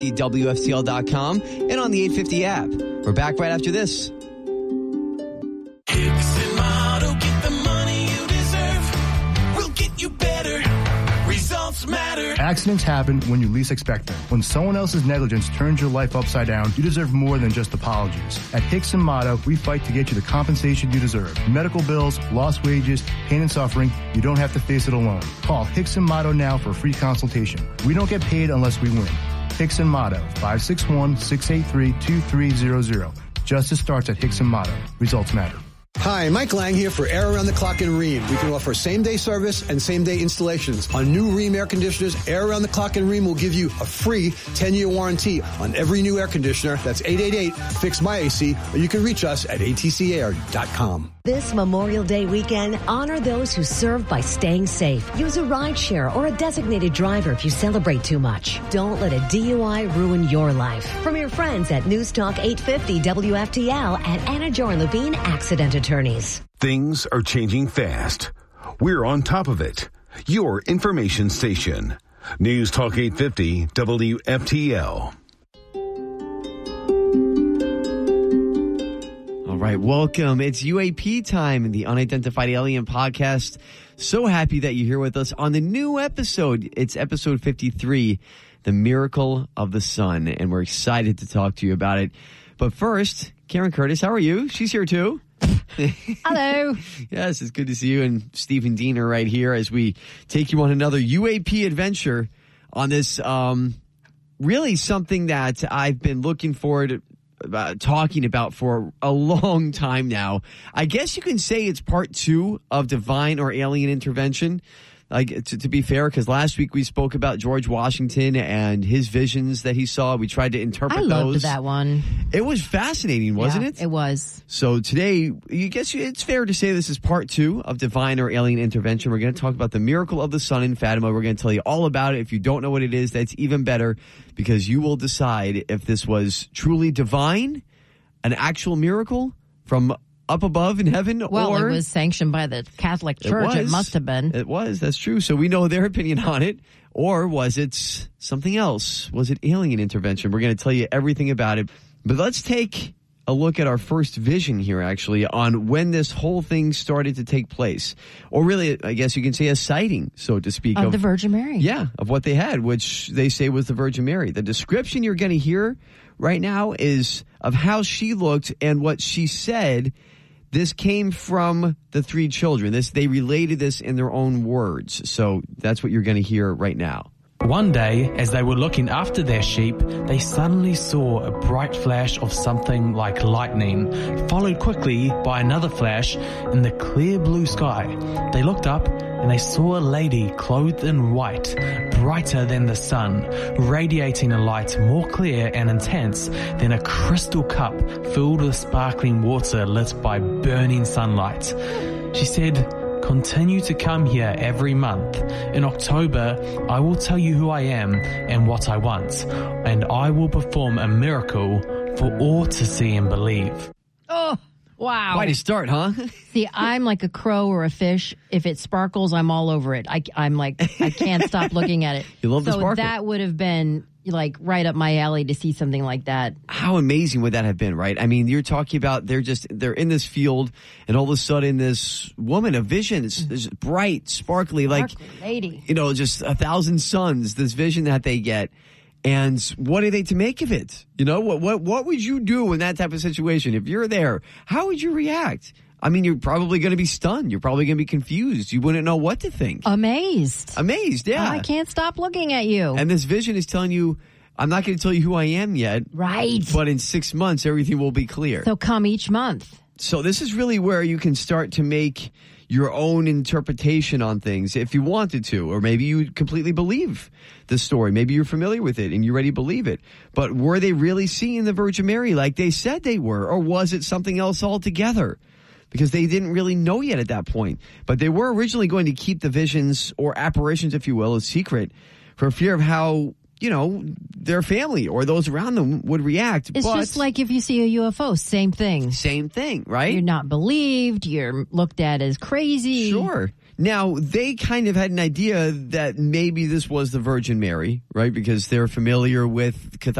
WFCL.com and on the 850 app. We're back right after this. Hicks and Motto, get the money you deserve. We'll get you better. Results matter. Accidents happen when you least expect them. When someone else's negligence turns your life upside down, you deserve more than just apologies. At Hicks and Motto, we fight to get you the compensation you deserve. Medical bills, lost wages, pain and suffering, you don't have to face it alone. Call Hicks and Motto now for a free consultation. We don't get paid unless we win. Hicks and Motto, 561-683-2300. Justice starts at Hicks and Motto. Results matter. Hi, Mike Lang here for Air Around the Clock in Rheem. We can offer same-day service and same-day installations. On new Rheem air conditioners, Air Around the Clock in Rheem will give you a free 10-year warranty on every new air conditioner. That's 888-FIX-MY-AC, or you can reach us at atcair.com. This Memorial Day weekend, honor those who serve by staying safe. Use a rideshare or a designated driver if you celebrate too much. Don't let a DUI ruin your life. From your friends at News Talk 850 WFTL and Anna Joy Levine Accident Attorneys. Things are changing fast. We're on top of it. Your information station. News Talk 850 WFTL. All right, welcome. It's UAP time in the Unidentified Alien Podcast. So happy that you're here with us on the new episode. It's episode 53, The Miracle of the Sun, and we're excited to talk to you about it. But first, Karen Curtis, how are you? She's here too. Hello. Yes, it's good to see you and Stephen Dean are right here as we take you on another UAP adventure on this really something that I've been looking forward to talking about for a long time now. I guess you can say it's part 2 of divine or alien intervention. Like, to be fair, because last week we spoke about George Washington and his visions that he saw. We tried to interpret those. I loved that one. It was fascinating, wasn't it? It was. So today, you guess it's fair to say this is part 2 of divine or alien intervention. We're going to talk about the miracle of the sun in Fatima. We're going to tell you all about it. If you don't know what it is, that's even better, because you will decide if this was truly divine, an actual miracle from up above in heaven, well, or it was sanctioned by the Catholic Church. It must have been. It was. That's true. So we know their opinion on it. Or was it something else? Was it alien intervention? We're going to tell you everything about it. But let's take a look at our first vision here, actually, on when this whole thing started to take place. Or really, I guess you can say a sighting, so to speak. Of the Virgin Mary. Yeah, of what they had, which they say was the Virgin Mary. The description you're going to hear right now is of how she looked and what she said. This came from the 3 children. They related this in their own words. So that's what you're going to hear right now. One day, as they were looking after their sheep, they suddenly saw a bright flash of something like lightning, followed quickly by another flash in the clear blue sky. They looked up and they saw a lady clothed in white, brighter than the sun, radiating a light more clear and intense than a crystal cup filled with sparkling water lit by burning sunlight. She said, "Continue to come here every month. In October, I will tell you who I am and what I want, and I will perform a miracle for all to see and believe." Oh, wow. Quite a start, huh? See, I'm like a crow or a fish. If it sparkles, I'm all over it. I'm like, I can't stop looking at it. You love the sparkle. So that would have been like right up my alley to see something like that. How amazing would that have been, right? I mean, you're talking about they're in this field, and all of a sudden this woman, a vision, is bright, sparkly, like, lady. You know, just 1,000 suns, this vision that they get. And what are they to make of it? You know, what would you do in that type of situation? If you're there, how would you react? I mean, you're probably going to be stunned. You're probably going to be confused. You wouldn't know what to think. Amazed, yeah. I can't stop looking at you. And this vision is telling you, I'm not going to tell you who I am yet. Right. But in 6 months, everything will be clear. So come each month. So this is really where you can start to make your own interpretation on things if you wanted to, or maybe you completely believe the story. Maybe you're familiar with it and you already believe it. But were they really seeing the Virgin Mary like they said they were, or was it something else altogether? Because they didn't really know yet at that point. But they were originally going to keep the visions, or apparitions, if you will, a secret for fear of how, you know, their family or those around them would react. It's just like if you see a UFO, same thing. Same thing, right? You're not believed. You're looked at as crazy. Sure. Now, they kind of had an idea that maybe this was the Virgin Mary, right? Because they're familiar with